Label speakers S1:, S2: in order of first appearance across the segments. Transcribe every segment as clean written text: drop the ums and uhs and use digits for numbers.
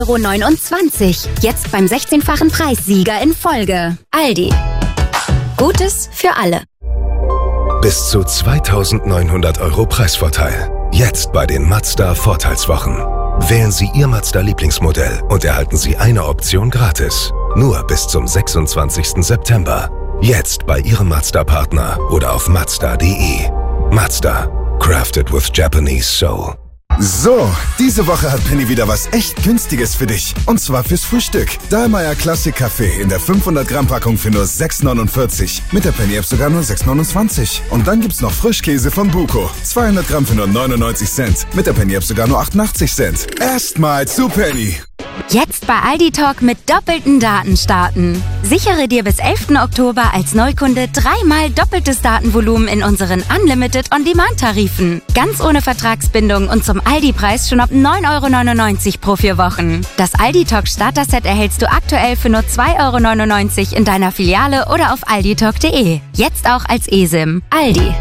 S1: 9,29 €. Jetzt beim 16-fachen Preissieger in Folge. Aldi. Gutes für alle.
S2: Bis zu 2.900 € Preisvorteil. Jetzt bei den Mazda Vorteilswochen. Wählen Sie Ihr Mazda-Lieblingsmodell und erhalten Sie eine Option gratis. Nur bis zum 26. September. Jetzt bei Ihrem Mazda-Partner oder auf Mazda.de. Mazda. Crafted with Japanese Soul.
S3: So, diese Woche hat Penny wieder was echt Günstiges für dich. Und zwar fürs Frühstück. Dahlmeier Classic Kaffee in der 500 Gramm Packung für nur 6,49. Mit der Penny App sogar nur 6,29. Und dann gibt's noch Frischkäse von Buko. 200 Gramm für nur 99 Cent. Mit der Penny App sogar nur 88 Cent. Erstmal zu Penny.
S1: Jetzt bei Aldi Talk mit doppelten Daten starten. Sichere dir bis 11. Oktober als Neukunde 3-mal doppeltes Datenvolumen in unseren Unlimited On-Demand-Tarifen. Ganz ohne Vertragsbindung und zum Aldi-Preis schon ab 9,99 € pro 4 Wochen. Das Aldi Talk Starter-Set erhältst du aktuell für nur 2,99 € in deiner Filiale oder auf alditalk.de. Jetzt auch als eSIM. Aldi.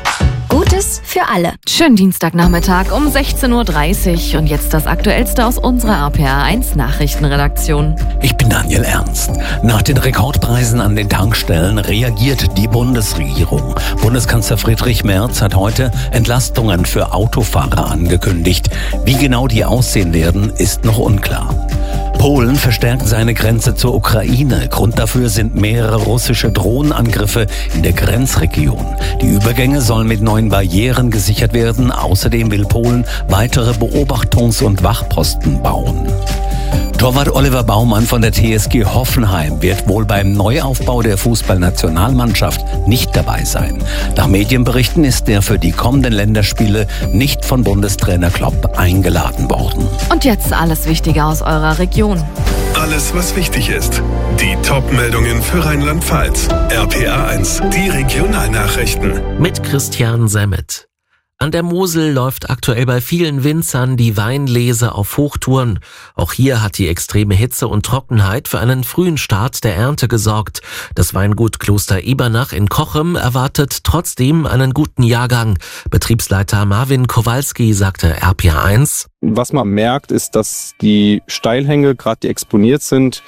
S1: Gutes für alle.
S4: Schönen Dienstagnachmittag um 16:30 Uhr und jetzt das Aktuellste aus unserer RPA1 Nachrichtenredaktion.
S5: Ich bin Daniel Ernst. Nach den Rekordpreisen an den Tankstellen reagiert die Bundesregierung. Bundeskanzler Friedrich Merz hat heute Entlastungen für Autofahrer angekündigt. Wie genau die aussehen werden, ist noch unklar. Polen verstärkt seine Grenze zur Ukraine. Grund dafür sind mehrere russische Drohnenangriffe in der Grenzregion. Die Übergänge sollen mit neuen Barrieren gesichert werden. Außerdem will Polen weitere Beobachtungs- und Wachposten bauen. Torwart Oliver Baumann von der TSG Hoffenheim wird wohl beim Neuaufbau der Fußballnationalmannschaft nicht dabei sein. Nach Medienberichten ist er für die kommenden Länderspiele nicht von Bundestrainer Klopp eingeladen worden.
S4: Und jetzt alles Wichtige aus eurer Region.
S2: Alles, was wichtig ist. Die Top-Meldungen für Rheinland-Pfalz. RPA1, die Regionalnachrichten.
S6: Mit Christian Semmet. An der Mosel läuft aktuell bei vielen Winzern die Weinlese auf Hochtouren. Auch hier hat die extreme Hitze und Trockenheit für einen frühen Start der Ernte gesorgt. Das Weingut Kloster Ebernach in Cochem erwartet trotzdem einen guten Jahrgang. Betriebsleiter Marvin Kowalski sagte RPA1.
S7: Was man merkt, ist, dass die Steilhänge, gerade die exponiert sind,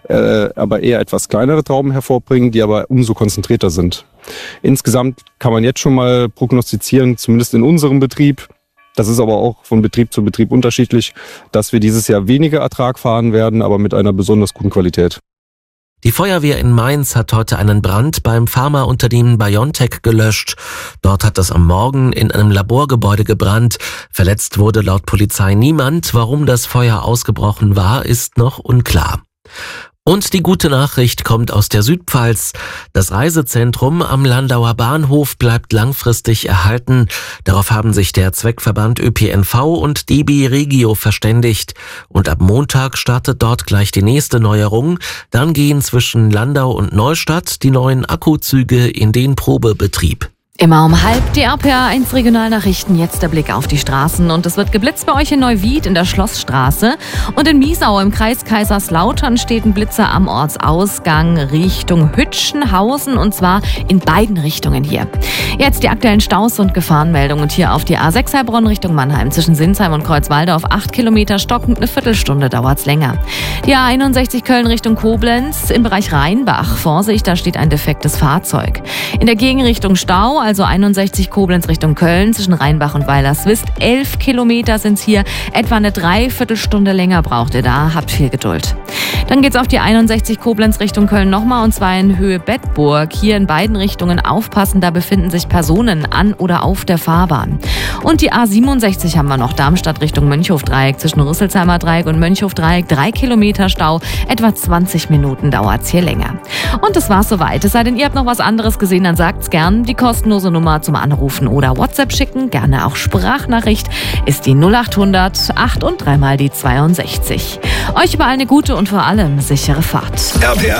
S7: aber eher etwas kleinere Trauben hervorbringen, die aber umso konzentrierter sind. Insgesamt kann man jetzt schon mal prognostizieren, zumindest in unserem Betrieb, das ist aber auch von Betrieb zu Betrieb unterschiedlich, dass wir dieses Jahr weniger Ertrag fahren werden, aber mit einer besonders guten Qualität.
S6: Die Feuerwehr in Mainz hat heute einen Brand beim Pharmaunternehmen BioNTech gelöscht. Dort hat es am Morgen in einem Laborgebäude gebrannt. Verletzt wurde laut Polizei niemand. Warum das Feuer ausgebrochen war, ist noch unklar. Und die gute Nachricht kommt aus der Südpfalz. Das Reisezentrum am Landauer Bahnhof bleibt langfristig erhalten. Darauf haben sich der Zweckverband ÖPNV und DB Regio verständigt. Und ab Montag startet dort gleich die nächste Neuerung. Dann gehen zwischen Landau und Neustadt die neuen Akkuzüge in den Probebetrieb.
S4: Immer um 12:30 die RPA1 Regionalnachrichten. Jetzt der Blick auf die Straßen. Und es wird geblitzt bei euch in Neuwied in der Schlossstraße. Und in Miesau im Kreis Kaiserslautern steht ein Blitzer am Ortsausgang Richtung Hütchenhausen. Und zwar in beiden Richtungen hier. Jetzt die aktuellen Staus und Gefahrenmeldungen. Und hier auf die A6 Heilbronn Richtung Mannheim zwischen Sinsheim und Kreuzwaldorf 8 Kilometer stockend, eine Viertelstunde dauert's länger. Die A61 Köln Richtung Koblenz im Bereich Rheinbach. Vorsicht, da steht ein defektes Fahrzeug. In der Gegenrichtung Stau, also 61 Koblenz Richtung Köln zwischen Rheinbach und Weilerswist. 11 Kilometer sind's hier. Etwa eine Dreiviertelstunde länger braucht ihr da. Habt viel Geduld. Dann geht's auf die 61 Koblenz Richtung Köln nochmal und zwar in Höhe Bedburg. Hier in beiden Richtungen aufpassen, da befinden sich Personen an oder auf der Fahrbahn. Und die A67 haben wir noch. Darmstadt Richtung Mönchhofdreieck zwischen Rüsselsheimer Dreieck und Mönchhofdreieck. 3 Kilometer Stau. Etwa 20 Minuten dauert's hier länger. Und das war's soweit. Es sei denn, ihr habt noch was anderes gesehen, dann sagt's gern. Die kostenlose Nummer zum Anrufen oder WhatsApp schicken, gerne auch Sprachnachricht, ist die 0800 8 und 3 mal die 62. Euch überall eine gute und vor allem sichere Fahrt.